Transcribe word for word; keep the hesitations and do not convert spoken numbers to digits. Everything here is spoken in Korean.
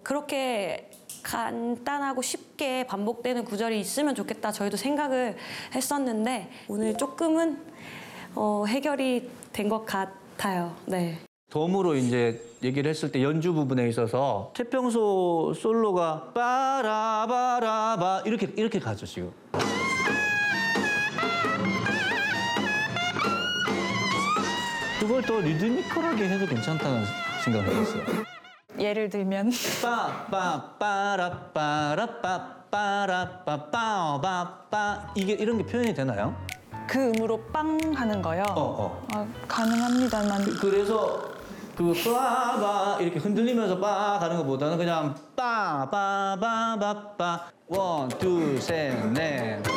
그렇게 간단하고 쉽게 반복되는 구절이 있으면 좋겠다 저희도 생각을 했었는데 오늘 조금은 어, 해결이 된 것 같아요. 네. 덤으로 이제 얘기를 했을 때 연주 부분에 있어서 태평소 솔로가 빠라바라바 이렇게 이렇게 가죠 지금. 그걸 더 리드미컬하게 해도 괜찮다는 생각을 해봤어요. 예를 들면 빠빠빠라빠빠라빠빠빠빠 이게 이런 게 표현이 되나요? 그 음으로 빵 하는 거요. 어, 어. 아, 가능합니다만 그래서 그 빠바 이렇게 흔들리면서 빠 가는 것보다는 그냥 빠바바바빠 원, 둘, 셋, 넷